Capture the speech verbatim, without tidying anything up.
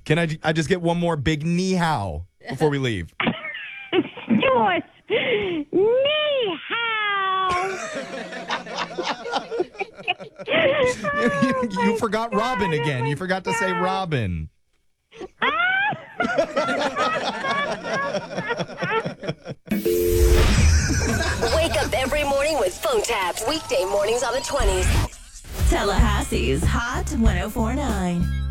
Can I, I just get one more big ni hao before we leave? Yours. Ni hao. you, you, you forgot Robin again. You forgot to say Robin. Wake up every morning with phone taps. Weekday mornings on the twenties. Tallahassee's Hot ten forty-nine.